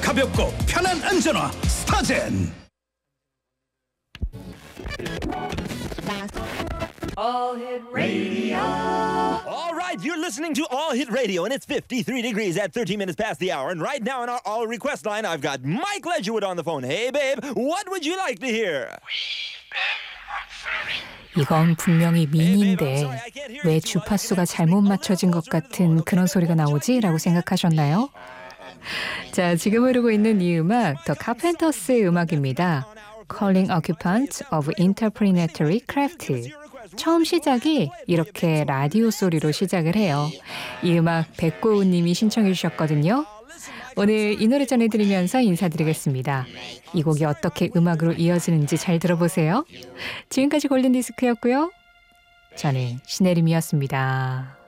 가볍고 편한 안전화 스타젠. All Hit Radio. All right, you're listening to All Hit Radio, and it's 53 degrees at 13 minutes past the hour. And right now on our All Request line, I've got Mike Ledgerwood on the phone. Hey, babe, what would you like to hear? 이건 분명히 미니인데 왜 주파수가 잘못 맞춰진 것 같은 그런 소리가 나오지? 라고 생각하셨나요? 자, 지금 흐르고 있는 이 음악, 더 카펜터스의 음악입니다. Calling Occupants of Interplanetary Craft. 처음 시작이 이렇게 라디오 소리로 시작을 해요. 이 음악 백고은님이 신청해 주셨거든요. 오늘 이 노래 전해드리면서 인사드리겠습니다. 이 곡이 어떻게 음악으로 이어지는지 잘 들어보세요. 지금까지 골든디스크였고요. 저는 신혜림이었습니다.